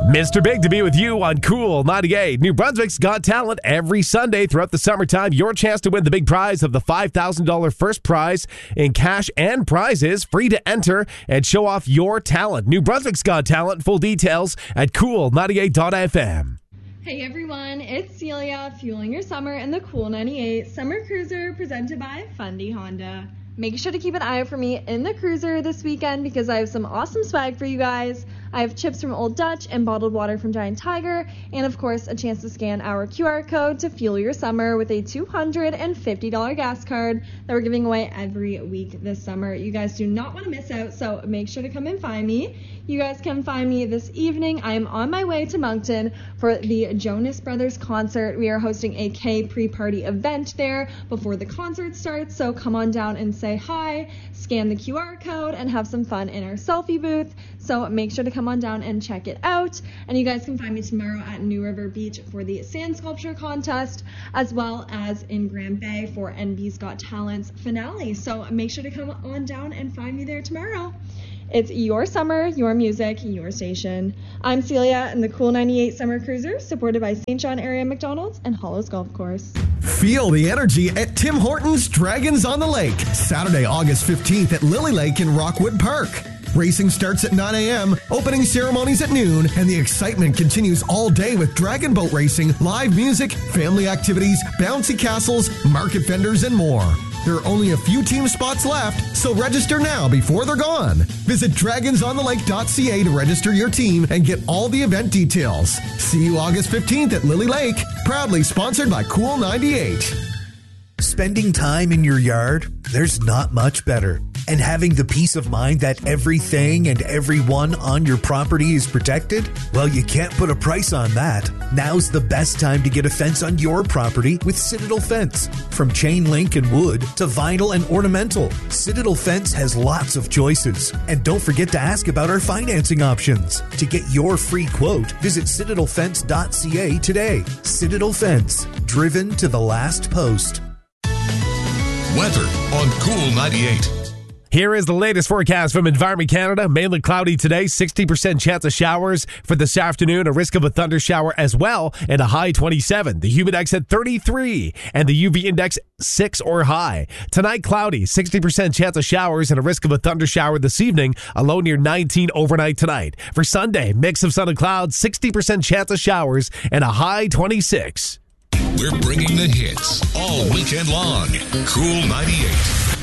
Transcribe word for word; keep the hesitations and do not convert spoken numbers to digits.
Mister Big to be with you on Cool ninety-eight. New Brunswick's Got Talent every Sunday throughout the summertime. Your chance to win the big prize of the five thousand dollars first prize in cash and prizes. Free to enter and show off your talent. New Brunswick's Got Talent. Full details at cool ninety-eight dot f m. Hey everyone, it's Celia, fueling your summer in the Cool ninety-eight Summer Cruiser presented by Fundy Honda. Make sure to keep an eye out for me in the cruiser this weekend because I have some awesome swag for you guys. I have chips from Old Dutch and bottled water from Giant Tiger, and of course a chance to scan our Q R code to fuel your summer with a two hundred fifty dollars gas card that we're giving away every week this summer. You guys do not want to miss out, so make sure to come and find me. You guys can find me this evening. I am on my way to Moncton for the Jonas Brothers concert. We are hosting a K pre-party event there before the concert starts, so come on down and say hi, scan the Q R code, and have some fun in our selfie booth. So make sure to come on down and check it out. And you guys can find me tomorrow at New River Beach for the sand sculpture contest, as well as in Grand Bay for N B's Got Talent's finale. So make sure to come on down and find me there tomorrow. It's your summer, your music, your station. I'm Celia in the Cool ninety-eight Summer Cruiser, supported by Saint John Area McDonald's and Hollows Golf Course. Feel the energy at Tim Hortons Dragons on the Lake, Saturday, August fifteenth at Lily Lake in Rockwood Park. Racing starts at nine a.m., opening ceremonies at noon, and the excitement continues all day with dragon boat racing, live music, family activities, bouncy castles, market vendors, and more. There are only a few team spots left, so register now before they're gone. Visit dragons on the lake dot c a to register your team and get all the event details. See you August fifteenth at Lily Lake, proudly sponsored by Cool ninety-eight. Spending time in your yard, there's not much better. And having the peace of mind that everything and everyone on your property is protected? Well, you can't put a price on that. Now's the best time to get a fence on your property with Citadel Fence. From chain link and wood to vinyl and ornamental, Citadel Fence has lots of choices. And don't forget to ask about our financing options. To get your free quote, visit citadel fence dot c a today. Citadel Fence, driven to the last post. Weather on Cool ninety-eight. Here is the latest forecast from Environment Canada. Mainly cloudy today, sixty percent chance of showers for this afternoon, a risk of a thunder shower as well, and a high twenty-seven. The humidex at thirty-three, and the U V index six or high. Tonight, cloudy, sixty percent chance of showers and a risk of a thunder shower this evening, a low near nineteen overnight tonight. For Sunday, mix of sun and clouds, sixty percent chance of showers, and a high twenty-six. We're bringing the hits all weekend long. Cool ninety-eight.